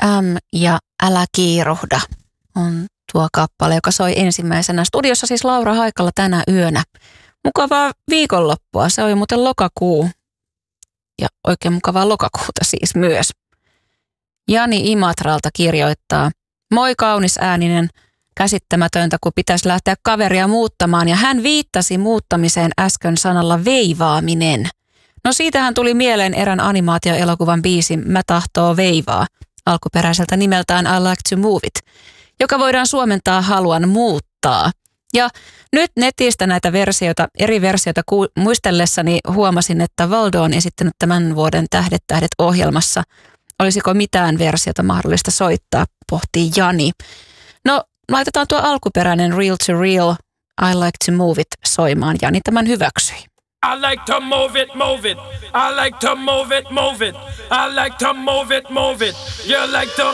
ja Älä kiiruhda on tuo kappale, joka soi ensimmäisenä. Studiossa siis Laura Haikala tänä yönä. Mukavaa viikonloppua. Se oli muuten lokakuu. Ja oikein mukavaa lokakuuta siis myös. Jani Imatralta kirjoittaa: moi kaunis ääninen, käsittämätöntä kun pitäisi lähteä kaveria muuttamaan. Ja hän viittasi muuttamiseen äsken sanalla veivaaminen. No siitähän tuli mieleen erään animaatioelokuvan biisi Mä tahtoo veivaa, alkuperäiseltä nimeltään I like to move it, joka voidaan suomentaa haluan muuttaa. Ja nyt netistä näitä eri versioita muistellessani huomasin, että Valdo on esittänyt tämän vuoden Tähdet ohjelmassa. Olisiko mitään versiota mahdollista soittaa, pohtii Jani. No, laitetaan tuo alkuperäinen Real to Real, I like to move it soimaan. Jani tämän hyväksyi. I like to move it, move it. I like to move it, move it. I like to move it, move it. You like to